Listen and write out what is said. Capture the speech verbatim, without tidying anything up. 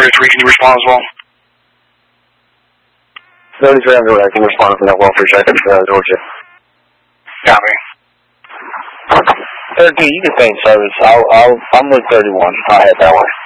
thirty-three, can you respond as well? thirty-three on direct, I can respond from that welfare check at uh, Georgia. Copy. thirty-two, you can stay in service. I'll, I'll, I'm with thirty-one. I'll head that way.